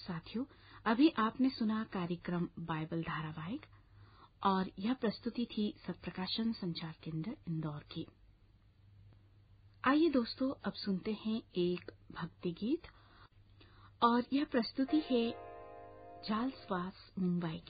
साथियों, अभी आपने सुना कार्यक्रम बाइबल धारावाहिक और यह प्रस्तुति थी सत्प्रकाशन संचार केंद्र इंदौर की। आइए दोस्तों, अब सुनते हैं एक भक्ति गीत और यह प्रस्तुति है चार्ल्स वास मुंबई की।